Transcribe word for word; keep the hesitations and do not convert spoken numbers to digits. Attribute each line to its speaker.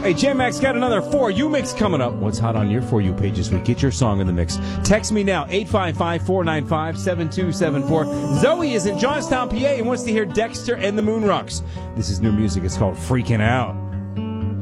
Speaker 1: Hey, J-Max got another For You mix coming up. What's hot on your For You page this week? Get your song in the mix. Text me now, eight five five, four nine five, seven two seven four. Zoe is in Johnstown, P A, and wants to hear Dexter and the Moonrocks. This is new music. It's called Freaking Out.